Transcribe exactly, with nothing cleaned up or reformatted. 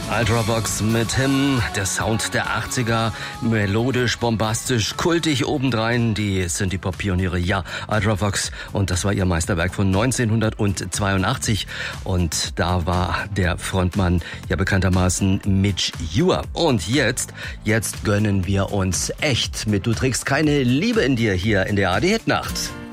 Ultravox mit Him, der Sound der achtziger, melodisch, bombastisch, kultig obendrein, die sind die Pop-Pioniere, ja, Ultravox, und das war ihr Meisterwerk von neunzehnhundertzweiundachtzig, und da war der Frontmann ja bekanntermaßen Midge Ure. Und jetzt, jetzt gönnen wir uns echt mit Du trägst keine Liebe in dir hier in der A R D Hitnacht.